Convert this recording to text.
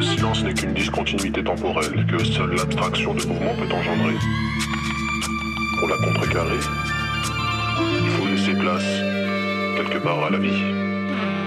silence n'est qu'une discontinuité temporelle que seule l'abstraction de mouvement peut engendrer. Pour la contrecarrer, il faut laisser place quelque part à la vie.